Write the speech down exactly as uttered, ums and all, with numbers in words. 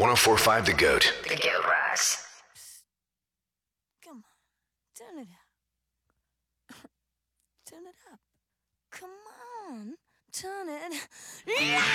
oh four point five The Goat. The Goat Rocks. Come on, turn it up. Turn it up. Come on, turn it. Yeah!